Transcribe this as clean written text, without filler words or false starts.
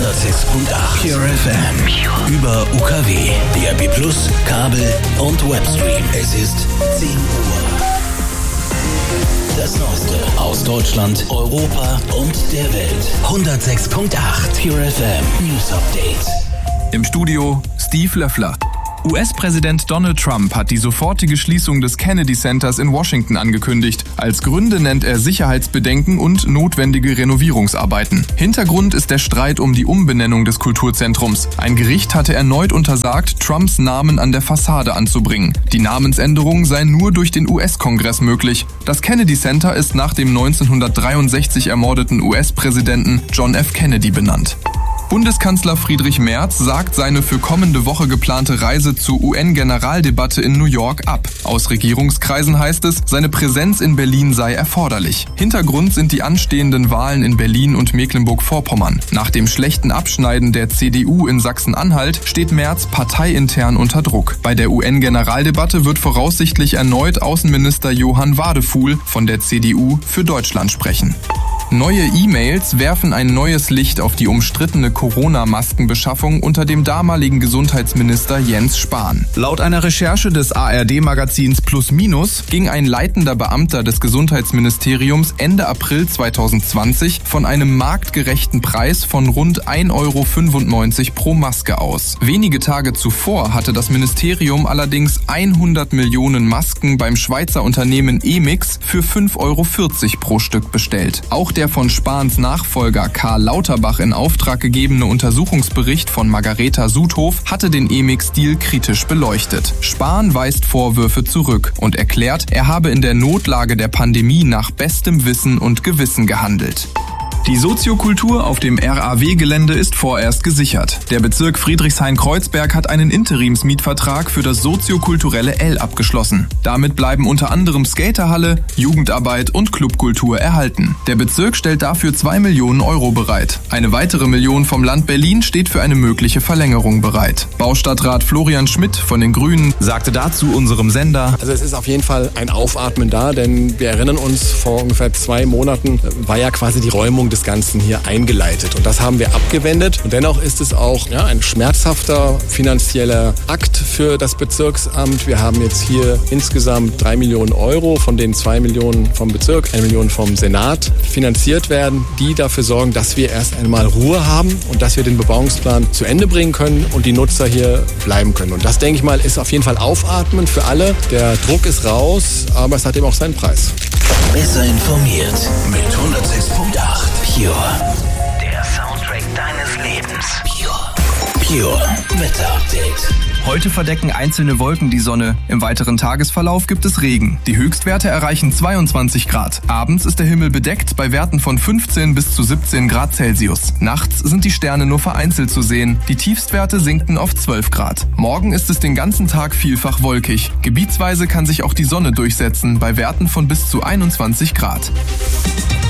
Pure FM. Über UKW, DAB+, Kabel und Webstream. Es ist 10 Uhr. Das Neueste aus Deutschland, Europa und der Welt. 106.8 Pure FM News Update. Im Studio Steve Löffler. US-Präsident Donald Trump hat die sofortige Schließung des Kennedy Centers in Washington angekündigt. Als Gründe nennt er Sicherheitsbedenken und notwendige Renovierungsarbeiten. Hintergrund ist der Streit um die Umbenennung des Kulturzentrums. Ein Gericht hatte erneut untersagt, Trumps Namen an der Fassade anzubringen. Die Namensänderung sei nur durch den US-Kongress möglich. Das Kennedy Center ist nach dem 1963 ermordeten US-Präsidenten John F. Kennedy benannt. Bundeskanzler Friedrich Merz sagt seine für kommende Woche geplante Reise zur UN-Generaldebatte in New York ab. Aus Regierungskreisen heißt es, seine Präsenz in Berlin sei erforderlich. Hintergrund sind die anstehenden Wahlen in Berlin und Mecklenburg-Vorpommern. Nach dem schlechten Abschneiden der CDU in Sachsen-Anhalt steht Merz parteiintern unter Druck. Bei der UN-Generaldebatte wird voraussichtlich erneut Außenminister Johann Wadefuhl von der CDU für Deutschland sprechen. Neue E-Mails werfen ein neues Licht auf die umstrittene Corona-Maskenbeschaffung unter dem damaligen Gesundheitsminister Jens Spahn. Laut einer Recherche des ARD-Magazins Plus Minus ging ein leitender Beamter des Gesundheitsministeriums Ende April 2020 von einem marktgerechten Preis von rund 1,95 € pro Maske aus. Wenige Tage zuvor hatte das Ministerium allerdings 100 Millionen Masken beim Schweizer Unternehmen Emix für 5,40 € pro Stück bestellt. Auch der von Spahns Nachfolger Karl Lauterbach in Auftrag gegebene Untersuchungsbericht von Margareta Sudhof hatte den Emix-Deal kritisch beleuchtet. Spahn weist Vorwürfe zurück und erklärt, er habe in der Notlage der Pandemie nach bestem Wissen und Gewissen gehandelt. Die Soziokultur auf dem RAW-Gelände ist vorerst gesichert. Der Bezirk Friedrichshain-Kreuzberg hat einen Interimsmietvertrag für das soziokulturelle L abgeschlossen. Damit bleiben unter anderem Skaterhalle, Jugendarbeit und Clubkultur erhalten. Der Bezirk stellt dafür 2 Millionen € bereit. Eine weitere Million vom Land Berlin steht für eine mögliche Verlängerung bereit. Baustadtrat Florian Schmidt von den Grünen sagte dazu unserem Sender: Also es ist auf jeden Fall ein Aufatmen da, denn wir erinnern uns, vor ungefähr 2 Monaten war ja quasi die Räumung des Ganzen hier eingeleitet. Und das haben wir abgewendet. Und dennoch ist es auch ein schmerzhafter finanzieller Akt für das Bezirksamt. Wir haben jetzt hier insgesamt 3 Millionen €, von denen 2 Millionen vom Bezirk, 1 Million vom Senat finanziert werden, die dafür sorgen, dass wir erst einmal Ruhe haben und dass wir den Bebauungsplan zu Ende bringen können und die Nutzer hier bleiben können. Und das, denke ich mal, ist auf jeden Fall Aufatmen für alle. Der Druck ist raus, aber es hat eben auch seinen Preis. Besser informiert mit 106.8 Pure. Der Soundtrack deines Lebens. Pure Wetter Update. Heute verdecken einzelne Wolken die Sonne. Im weiteren Tagesverlauf gibt es Regen. Die Höchstwerte erreichen 22 Grad. Abends ist der Himmel bedeckt bei Werten von 15 bis zu 17 Grad Celsius. Nachts sind die Sterne nur vereinzelt zu sehen. Die Tiefstwerte sinken auf 12 Grad. Morgen ist es den ganzen Tag vielfach wolkig. Gebietsweise kann sich auch die Sonne durchsetzen bei Werten von bis zu 21 Grad.